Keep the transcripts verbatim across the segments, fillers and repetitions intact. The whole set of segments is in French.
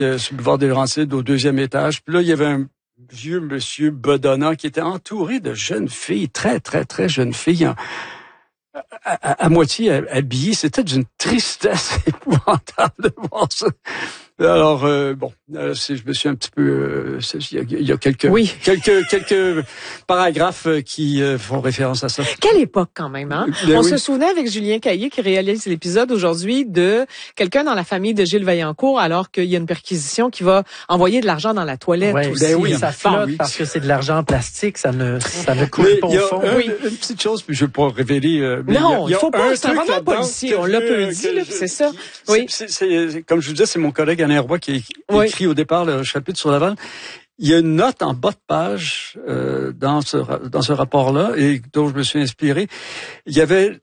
euh, sur le boulevard des Laurentides, au deuxième étage. Puis là, il y avait un vieux monsieur bedonnant qui était entouré de jeunes filles, très, très, très jeunes filles, en, à, à, à moitié habillées. C'était d'une tristesse épouvantable de voir ça. Alors, euh, bon, euh, c'est, je me suis un petit peu... Euh, il, y a, il y a quelques oui. quelques quelques paragraphes qui euh, font référence à ça. Quelle époque quand même, hein? Ben On oui. se souvenait avec Julien Caillé qui réalise l'épisode aujourd'hui de quelqu'un dans la famille de Gilles Vaillancourt alors qu'il y a une perquisition qui va envoyer de l'argent dans la toilette ouais, aussi. Ben oui, ça flotte oui. parce que c'est de l'argent en plastique, ça ne ça ne coule Mais pas au il y a fond. un, oui. une petite chose, puis je ne veux pas révéler... Euh, mais non, il, y a, il faut il y a pas, un c'est un truc roman là-dedans policier, que on l'a je- peu dit, que là, je- c'est ça. qui- Oui. C'est, c'est, c'est, comme je vous disais, c'est mon collègue Alain Roy qui a Oui. écrit au départ le chapitre sur Laval. Il y a une note en bas de page euh, dans ce dans ce rapport-là et dont je me suis inspiré. Il y avait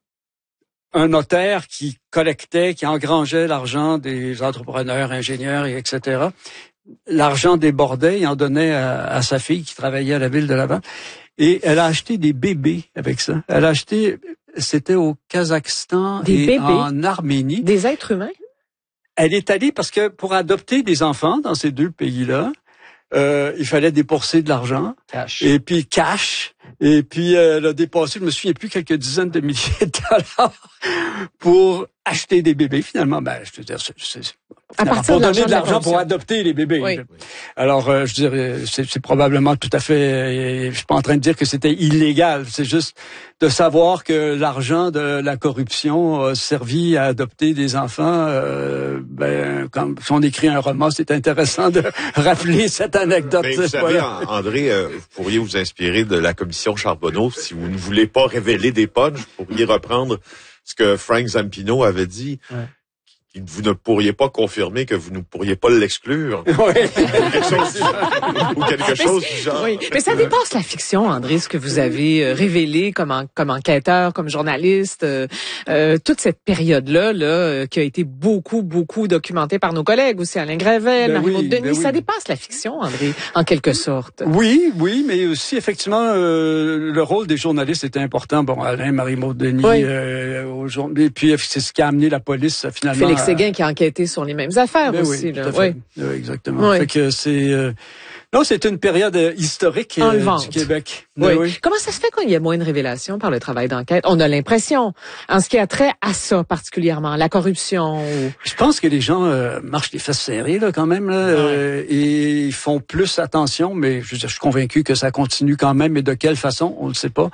un notaire qui collectait, qui engrangeait l'argent des entrepreneurs, ingénieurs, et etc. L'argent débordait, il en donnait à, à sa fille qui travaillait à la ville de Laval. Et elle a acheté des bébés avec ça. Elle a acheté, c'était au Kazakhstan Des et bébés? en Arménie. Des êtres humains? Elle est allée parce que pour adopter des enfants dans ces deux pays-là, euh, il fallait débourser de l'argent. Cash. Et puis cash. Et puis elle a dépassé, je me souviens plus, quelques dizaines de milliers de dollars pour acheter des bébés. Finalement, ben, je veux dire, c'est, c'est, À partir pour de donner de l'argent corruption. pour adopter les bébés. Oui. Alors, euh, je dirais, c'est, c'est probablement tout à fait. Euh, je suis pas en train de dire que c'était illégal. C'est juste de savoir que l'argent de la corruption a servi à adopter des enfants. Euh, ben, quand si on écrit un roman, c'est intéressant de rappeler cette anecdote. Mais vous savez, Voilà. André, euh, vous pourriez vous inspirer de la commission Charbonneau. Si vous ne voulez pas révéler des punchs, vous pourriez reprendre ce que Frank Zampino avait dit. Ouais. Vous ne pourriez pas confirmer que vous ne pourriez pas l'exclure. Oui. Ou quelque chose, ou quelque chose du genre. Oui, mais ça dépasse la fiction, André, ce que vous avez euh, révélé comme, en, comme enquêteur, comme journaliste, euh, euh, toute cette période-là, là, euh, qui a été beaucoup, beaucoup documentée par nos collègues aussi, Alain Gravel, Ben Marie-Maud oui, Denis. ben oui. Ça dépasse la fiction, André, en quelque sorte. Oui, oui, mais aussi effectivement euh, le rôle des journalistes était important. Bon, Alain, Marie-Maud Denis, Oui. euh, aujourd'hui, et puis c'est ce qui a amené la police finalement. Félix à- Séguin qui a enquêté sur les mêmes affaires Ben aussi. oui, là. tout à fait. Oui. Oui, exactement. Oui. Fait que c'est euh, non, c'est une période euh, historique euh, Enlevante. du Québec. Oui. Ben oui. Comment ça se fait qu'il y a moins de révélations par le travail d'enquête? On a l'impression, en ce qui a trait à ça particulièrement, la corruption. Ou... Je pense que les gens euh, marchent les fesses serrées là quand même là, euh, et ils font plus attention. Mais je, veux dire, je suis convaincu que ça continue quand même. Mais de quelle façon, on ne sait pas.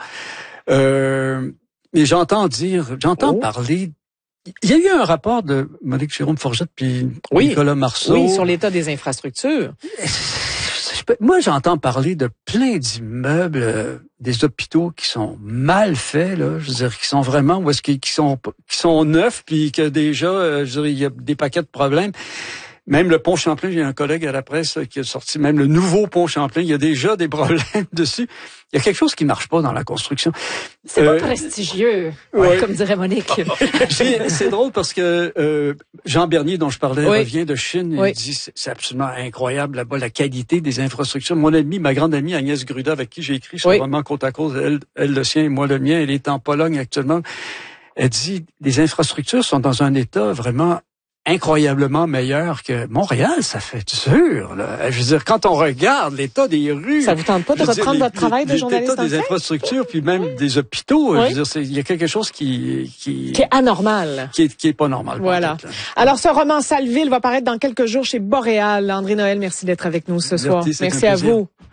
Euh, mais j'entends dire, j'entends Oh. parler. Il y a eu un rapport de Monique Jérôme Forgette puis Oui. Nicolas Marceau. Oui, sur l'état des infrastructures. Je peux- Moi, j'entends parler de plein d'immeubles, euh, des hôpitaux qui sont mal faits, là. Je veux dire, qui sont vraiment, où est-ce qu'ils qui sont, qui sont neufs, puis que déjà, euh, je veux dire, il y a des paquets de problèmes. Même le pont Champlain, j'ai un collègue à la presse qui a sorti même le nouveau pont Champlain, il y a déjà des problèmes dessus. Il y a quelque chose qui marche pas dans la construction. C'est Euh, pas prestigieux, ouais. comme dirait Monique. J'ai- c'est drôle parce que euh, Jean Bernier, dont je parlais, Oui. revient de Chine. Oui. Il dit c'est, c'est absolument incroyable là-bas la qualité des infrastructures. Mon amie, ma grande amie Agnès Gruda, avec qui j'ai écrit ce Oui. roman côte à côte, elle, elle le sien et moi le mien, elle est en Pologne actuellement. Elle dit les infrastructures sont dans un état vraiment incroyablement meilleur que Montréal. Ça fait dur, là. Je veux dire, quand on regarde l'état des rues... Ça vous tente pas de je veux dire, reprendre les- votre travail les- de journaliste l'état des d'enquête? infrastructures, puis même des hôpitaux. Oui. Je veux dire, c'est- il y a quelque chose qui... qui Qui est anormal. qui est, qui est pas normal. Voilà. peut-être, là. Alors, ce roman Salville va paraître dans quelques jours chez Boréal. André Noël, merci d'être avec nous ce soir. Merci, c'est un Merci à plaisir. vous.